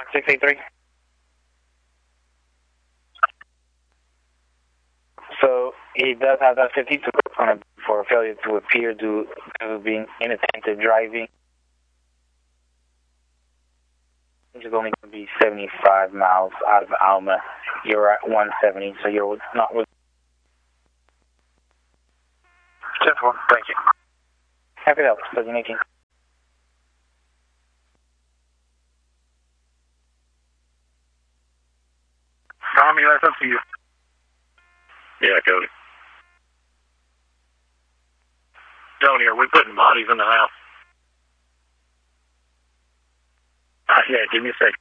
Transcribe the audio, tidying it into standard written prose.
683. So he does have that 52 on it for failure to appear due to being inattentive driving. Which is only going to be 75 miles out of Alma. You're at 170, so you're not with. 10-4, thank you. Happy to help, 1718. Tommy, that's up to you. Yeah, Cody. Tony, are we putting bodies in the house? Yeah, give me a sec.